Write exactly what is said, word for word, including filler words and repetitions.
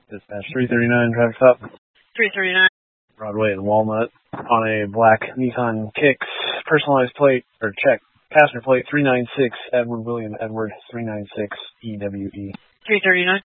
Dispatch three thirty-nine, traffic stop. three thirty-nine. Broadway and Walnut on a black Nissan Kicks, personalized plate, or check, passenger plate three nine six, Edward William Edward three nine six E W E. three thirty-nine.